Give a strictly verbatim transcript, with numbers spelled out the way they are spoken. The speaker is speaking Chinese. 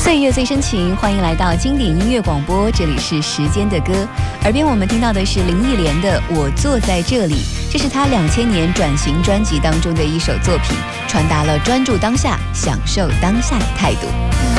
岁月最深情，欢迎来到经典音乐广播，这里是时间的歌。耳边我们听到的是林忆莲的《我坐在这里》，这是她两千年转型专辑当中的一首作品，传达了专注当下、享受当下的态度。